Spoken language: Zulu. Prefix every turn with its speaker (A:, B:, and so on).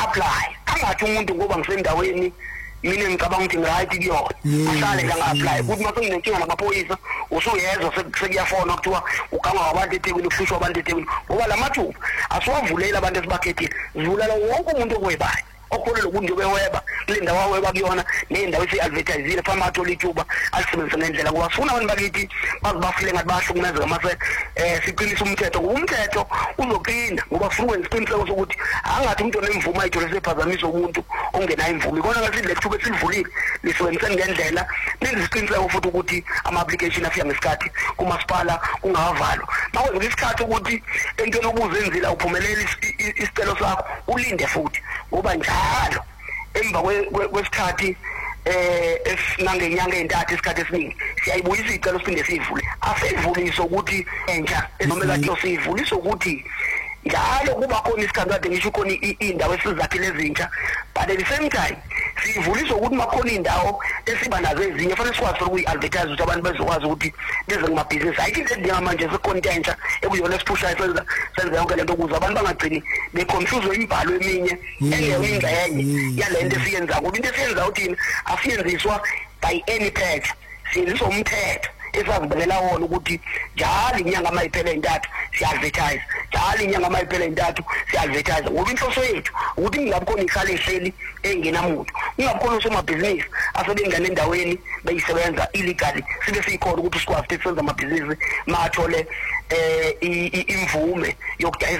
A: apply angathi umuntu ngoba ngisendaweni mina ngicabanga ukuthi ngiright kuyona ahlale la nga-apply ukuthi mase nginenkinga namaphoyisa usuyezwa sekuyafona kuthiwa uganga wabantu eThekwini kuhlushwa abantu eThekwini ngoba la mathuba asiwavulela abantu esibakhethile zivulela wonke umuntu okwebayo okholelwa ukuthi nje weba kule ndawo aweba kuyona nendawo esi-advertisile fanele athole ithuba alisebenzise ngendlela ngoba sifuna abantu bakithi bazibafile ngathi bahlukumezeka mase siqinise umthetho ngoba umthetho uzoqina ngoba sifuna ukwenza isiqiniseko sokuthi angathi umuntu onemvumo ayithole sephazamisa umuntu ongenayo imvumo ikona ngathi le thuba esilivulile lisebenziseni ngendlela nenze isiqiniseko futhi ukuthi ama-application afika ngesikhathi kumasipala kungakavalwa makwenzeka isikhathi ukuthi entweni obuzenzile awuphumeleli isicelo sakho ulinde futhi ngoba njalo emva kwesikhathi esinangenyanga ezintathu isikhathi esiningi siyayibuyisa icelo siphinde siyivule asivulise ukuthi entsha enomela kho siyivulise ukuthi njalo kuba khona isikhathi kade ngisho khona indawo esizakhile ezintsha but at the same time siyivulisa ukuthi makhona indawo esiba nazo ezinye fanele sikwazi ukuyi-advertise ukuthi abantu bezokwazi ukuthi beze kumabhizinisi ayikho into edinga manje sekhona entsha ekuyona esiphushayo senza yonke lento ukuze abantu bangagcini beconfuse imibhalo eminye engeyingxenye yale nto esiyenzayo ngoba into esiyenzayo uthina asiyenziswa by any page siyenziswa umthetho esazibekela wona ukuthi njalo inyanga amayiphela entathu siya-advertise njalo inyanga amayiphela entathu siya-advertise ngoba inhloso yethu ukuthi kungabi khona ihlale ehleli engenamuntu kungabi khona osomabhizinisi asebengena endaweni beyisebenza illegally sibe siyikhona ukuthi sikwazi ukuthi senze amabhizinisi ma athole imvume yokudayisa